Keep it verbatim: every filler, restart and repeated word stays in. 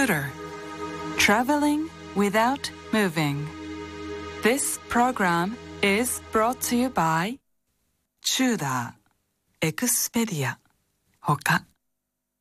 scooter. Traveling without moving. This program is brought to you by チューダー、エクスペディア、他